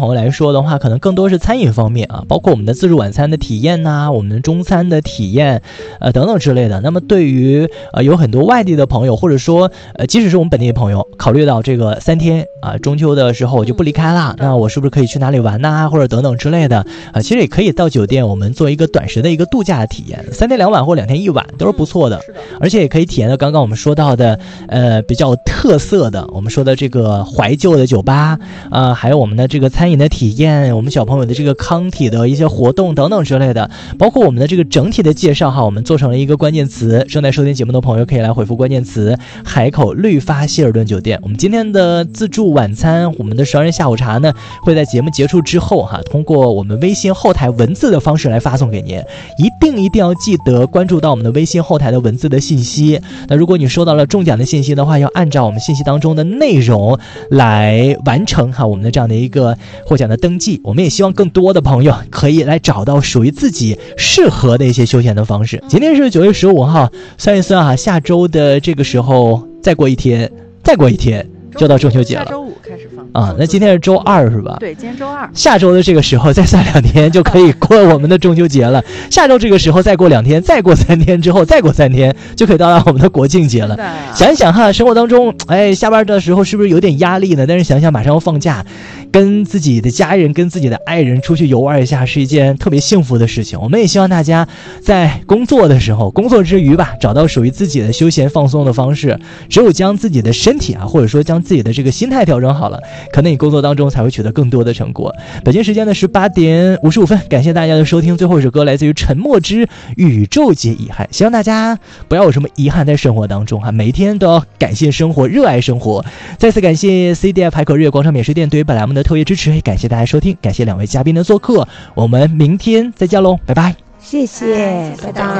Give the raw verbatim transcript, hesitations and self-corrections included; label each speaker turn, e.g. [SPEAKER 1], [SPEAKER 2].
[SPEAKER 1] 朋友来说的话，可能更多是餐饮方面啊，包括我们的自助晚餐的体验呐、啊，我们的中餐的体验，呃等等之类的。那么对于呃有很多外地的朋友，或者说呃即使是我们本地的朋友，考虑到这个三天啊，中秋的时候我就不离开了，那我是不是可以去哪里玩呐、啊，或者等等之类的啊？其实也可以到酒店我们做一个短时的一个度假的体验，三天两晚或两天一晚都是不错的，而且也可以体验到刚刚我们说到的呃比较特色的，我们说的这个怀旧的酒吧啊、呃，还有我们的这个餐饮的体验，我们小朋友的这个康体的一些活动等等之类的，包括我们的这个整体的介绍哈，我们做成了一个关键词，正在收听节目的朋友可以来回复关键词海口绿发希尔顿酒店。我们今天的自助晚餐，我们的十二人下午茶呢，会在节目结束之后哈，通过我们微信后台文字的方式来发送给您，一定一定要记得关注到我们的微信后台的文字的信息。那如果你收到了中奖的信息的话，要按照我们信息当中的内容来完成哈我们的这样的一个获奖的登记。我们也希望更多的朋友可以来找到属于自己适合的一些休闲的方式。今天是九月十五号，算一算哈，下周的这个时候再过一天，再过一天就到中秋节了。
[SPEAKER 2] 下周五开始放
[SPEAKER 1] 啊，那今天是周二是吧？
[SPEAKER 2] 对，今天周二。
[SPEAKER 1] 下周的这个时候再算两天就可以过我们的中秋节了。下周这个时候再过两天，再过三天之后，再过三天就可以到达我们的国庆节了。想一想哈，生活当中，哎，下班的时候是不是有点压力呢？但是想想马上要放假，跟自己的家人、跟自己的爱人出去游玩一下，是一件特别幸福的事情。我们也希望大家在工作的时候，工作之余吧，找到属于自己的休闲放松的方式。只有将自己的身体啊，或者说将自己的这个心态调整好了，可能你工作当中才会取得更多的成果。北京时间的十八点五十五分，感谢大家的收听。最后一首歌来自于陈默之《宇宙皆遗憾》，希望大家不要有什么遗憾在生活当中哈，每一天都要感谢生活，热爱生活。再次感谢 C D F 海口日月广场免税店对于本栏目的特约支持，感谢大家收听，感谢两位嘉宾的做客，我们明天再见喽，拜拜。
[SPEAKER 3] 谢谢，拜拜。